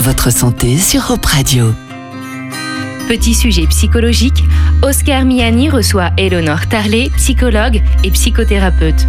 votre santé sur Hope Radio. Petit sujet psychologique, Oscar Miani reçoit Éléonore Tarlet, psychologue et psychothérapeute.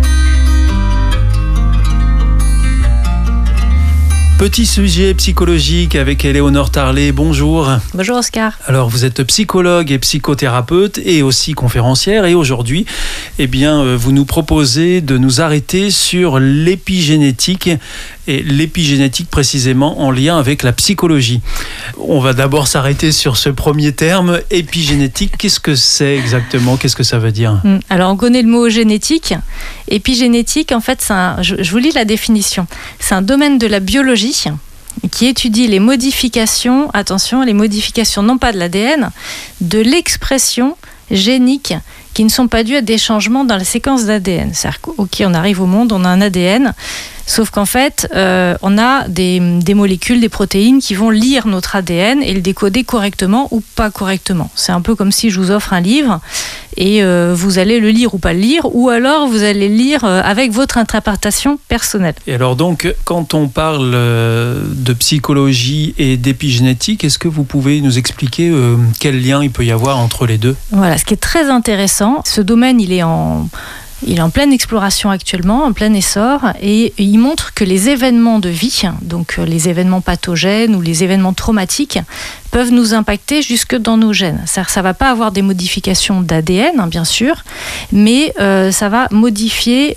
Petit sujet psychologique avec Éléonore Tarlet. Bonjour. Bonjour Oscar. Alors vous êtes psychologue et psychothérapeute et aussi conférencière et aujourd'hui, vous nous proposez de nous arrêter sur l'épigénétique et l'épigénétique précisément en lien avec la psychologie. On va d'abord s'arrêter sur ce premier terme, épigénétique. Qu'est-ce que c'est exactement ? Qu'est-ce que ça veut dire ? Alors on connaît le mot génétique. Épigénétique, en fait, je vous lis la définition. C'est un domaine de la biologie qui étudie les modifications, attention, les modifications non pas de l'ADN, de l'expression génique qui ne sont pas dues à des changements dans la séquence d'ADN. C'est-à-dire qu'on arrive au monde, on a un ADN, sauf qu'en fait, on a des molécules, des protéines qui vont lire notre ADN et le décoder correctement ou pas correctement. C'est un peu comme si je vous offre un livre et vous allez le lire ou pas le lire, ou alors vous allez le lire avec votre interprétation personnelle. Et alors donc, quand on parle de psychologie et d'épigénétique, est-ce que vous pouvez nous expliquer quel lien il peut y avoir entre les deux ? Voilà, ce qui est très intéressant, ce domaine, il est en pleine exploration actuellement, en plein essor, et il montre que les événements de vie, donc les événements pathogènes ou les événements traumatiques, peuvent nous impacter jusque dans nos gènes. C'est-à-dire que ça ne va pas avoir des modifications d'ADN, bien sûr, mais ça va modifier